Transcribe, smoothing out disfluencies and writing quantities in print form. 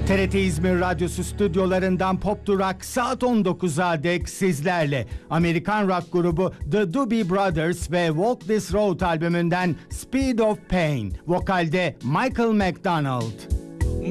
TRT İzmir Radyosu stüdyolarından Pop Durak saat 19'a dek sizlerle. Amerikan rock grubu The Doobie Brothers ve Walk This Road albümünden Speed of Pain. Vokalde Michael McDonald.